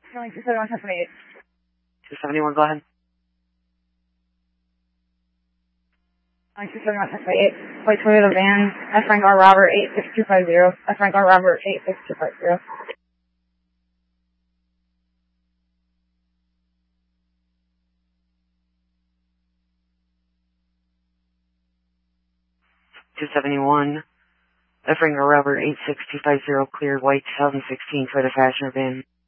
Showing 271, 1028. 271, go ahead. 271, 1028. White Toyota van, F. Frank R. Robert 86250. F. Frank R. Robert 86250. 271. F. Frank R. Robert 86250, cleared white 2016 Toyota Fashion van.